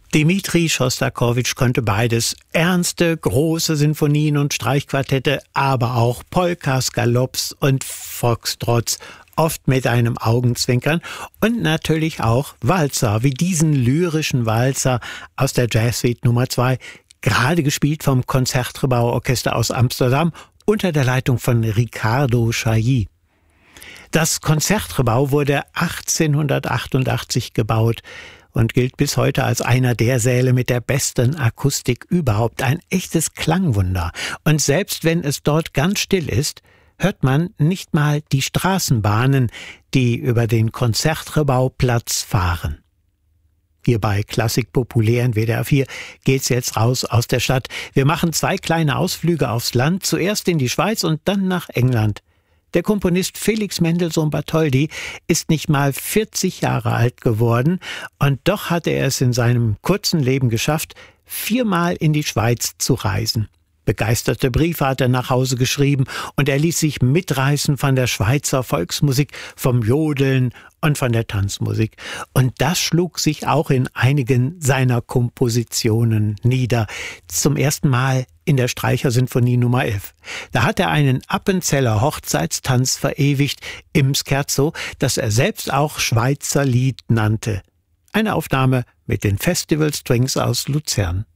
Dmitri Schostakowitsch konnte beides. Ernste, große Sinfonien und Streichquartette, aber auch Polkas, Galopps und Foxtrots, oft mit einem Augenzwinkern, und natürlich auch Walzer, wie diesen lyrischen Walzer aus der Jazzsuite Nummer 2, gerade gespielt vom Concertgebouw-Orchester aus Amsterdam unter der Leitung von Ricardo Chailly. Das Concertgebouw wurde 1888 gebaut und gilt bis heute als einer der Säle mit der besten Akustik überhaupt. Ein echtes Klangwunder. Und selbst wenn es dort ganz still ist, hört man nicht mal die Straßenbahnen, die über den Concertgebouw-Platz fahren. Hier bei Klassik Populär in WDR 4 geht's jetzt raus aus der Stadt. Wir machen 2 kleine Ausflüge aufs Land, zuerst in die Schweiz und dann nach England. Der Komponist Felix Mendelssohn Bartholdy ist nicht mal 40 Jahre alt geworden und doch hatte er es in seinem kurzen Leben geschafft, 4-mal in die Schweiz zu reisen. Begeisterte Briefe hat er nach Hause geschrieben und er ließ sich mitreißen von der Schweizer Volksmusik, vom Jodeln und von der Tanzmusik. Und das schlug sich auch in einigen seiner Kompositionen nieder. Zum ersten Mal in der Streichersinfonie Nummer 11. Da hat er einen Appenzeller Hochzeitstanz verewigt im Scherzo, das er selbst auch Schweizer Lied nannte. Eine Aufnahme mit den Festival Strings aus Luzern.